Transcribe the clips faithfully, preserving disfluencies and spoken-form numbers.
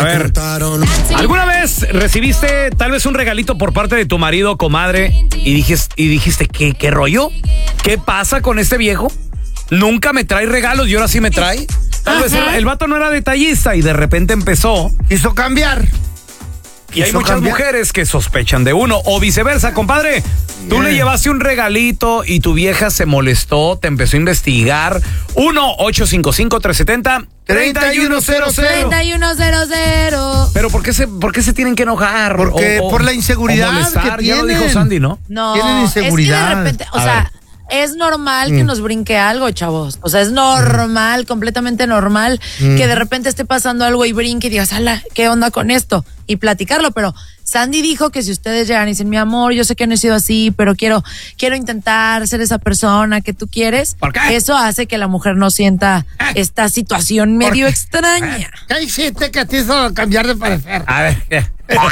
ver, ¿alguna vez recibiste tal vez un regalito por parte de tu marido, comadre, y dijiste, y dijiste ¿qué, qué rollo? ¿Qué pasa con este viejo? Nunca me trae regalos y ahora sí me trae. Tal vez el, el vato no era detallista y de repente empezó. Quiso cambiar. Y hay muchas cambiar. mujeres que sospechan de uno. O viceversa, compadre. Tú yeah. le llevaste un regalito y tu vieja se molestó, te empezó a investigar. uno ocho cinco cinco, tres siete cero, tres uno cero cero. tres uno cero cero. Pero ¿por qué se, por qué se tienen que enojar? Porque o, o, por la inseguridad que tienen. Ya lo dijo Sandy, ¿no? No, tienen inseguridad. Es que de repente, o a sea... Ver. Es normal que mm. nos brinque algo, chavos. O sea, es normal, mm. completamente normal mm. que de repente esté pasando algo y brinque y digas, ala, ¿qué onda con esto? Y platicarlo, pero Sandy dijo que si ustedes llegan y dicen, mi amor, yo sé que no he sido así, pero quiero, quiero intentar ser esa persona que tú quieres. ¿Por qué? Eso hace que la mujer no sienta ¿Eh? esta situación medio extraña. ¿Qué hiciste que te hizo cambiar de parecer? A ver, ¿qué?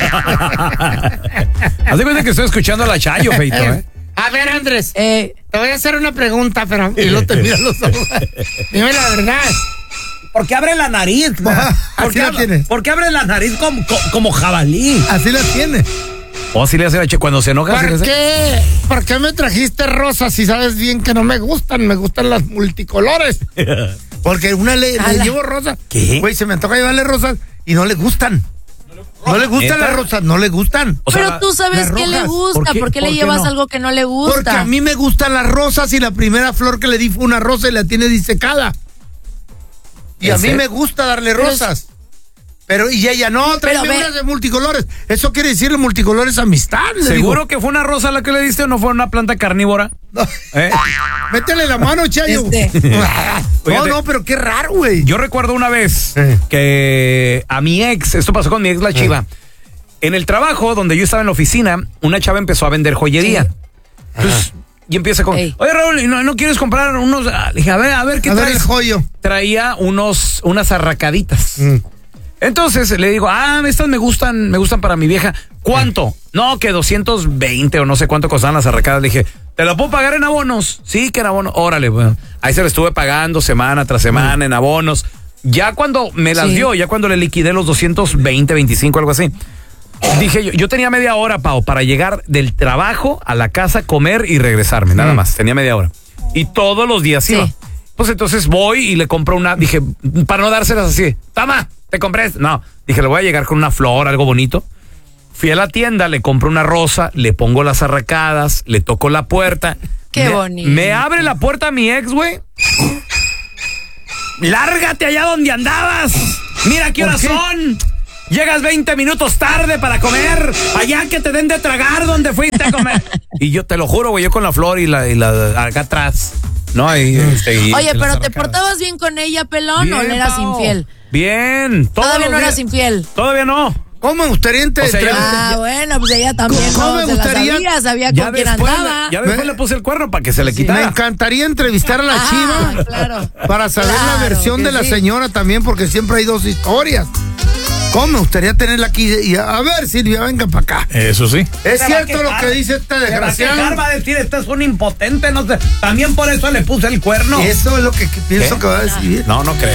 Haz de cuenta que estoy escuchando a la Chayo, Feito, ¿eh? A ver, Andrés, eh, te voy a hacer una pregunta, pero y lo te miras los ojos. Dime la verdad. ¿Por qué abre la nariz? ¿Por, qué, la tienes? ¿Por qué abre la nariz como, como jabalí? Así la tiene. ¿O así le hace la che cuando se enoja? ¿Por qué? ¿Por qué me trajiste rosas si sabes bien que no me gustan? Me gustan las multicolores. Porque una le, le llevo rosas. ¿Qué? Güey, se me toca llevarle rosas y no le gustan. No le gustan las rosas, no le gustan. O sea, pero tú sabes qué le gusta, ¿por qué, ¿por qué le ¿Por qué llevas no? algo que no le gusta? Porque a mí me gustan las rosas y la primera flor que le di fue una rosa y la tiene disecada. Y a mí me gusta darle rosas. Pero, y ella no, tráeme unas de multicolores. Eso quiere decirle multicolores amistad. ¿Seguro que fue una rosa la que le diste o no fue una planta carnívora? No. ¿Eh? Métele la mano, Chayo. Este. No, no, pero qué raro, güey. Yo recuerdo una vez eh. que a mi ex, esto pasó con mi ex, la Chiva, eh. en el trabajo donde yo estaba en la oficina, una chava empezó a vender joyería. Sí. Entonces, y empieza con, Ey. oye, Raúl, ¿no, ¿no quieres comprar unos? Le dije, a ver, a ver, ¿qué a traes? Ver el joyo. Traía unos, unas arracaditas. Mm. Entonces le digo, ah, estas me gustan, me gustan para mi vieja. ¿Cuánto? Eh. No, que doscientos veinte o no sé cuánto costaban las arracadas. Le dije, ¿te lo puedo pagar en abonos? Sí, que en abonos. Órale, bueno. Ahí se lo estuve pagando semana tras semana mm. en abonos. Ya cuando me las sí. dio, ya cuando le liquidé los doscientos veinte, veinticinco, algo así. Dije, yo, yo tenía media hora, Pau, para llegar del trabajo a la casa, comer y regresarme, mm. nada más. Tenía media hora. Y todos los días sí. iba. Pues entonces voy y le compro una, dije, para no dárselas así, toma, te compré esto. No, dije, le voy a llegar con una flor, algo bonito. Fui a la tienda, le compro una rosa, le pongo las arracadas, le toco la puerta. Qué me, bonito. Me abre la puerta mi ex, güey. Lárgate allá donde andabas. Mira qué horas son. Llegas veinte minutos tarde para comer. Allá que te den de tragar donde fuiste a comer. Y yo te lo juro, güey, yo con la flor y la, y la acá atrás. No, ahí, este, y Oye, pero ¿te portabas bien con ella, pelón, bien, o le eras Pau. infiel? Bien. Todavía no eras infiel. Todavía no. ¿Cómo me gustaría entre, o sea, entre, Ah, ya, bueno, pues ella también ¿cómo no me se gustaría, la sabía, sabía con quién andaba. Ya después le puse el cuerno para que se le quitara. Me encantaría entrevistar a la ah, Chiva claro, para saber claro, la versión de la sí. señora también, porque siempre hay dos historias. ¿Cómo me gustaría tenerla aquí? Y a, a ver, Silvia, venga para acá. Eso sí. Es cierto lo que dice esta desgraciada. Va a decir, esta es un impotente, no sé. También por eso le puse el cuerno. Eso es lo que, que pienso ¿Qué? que va a decir. No, no creo.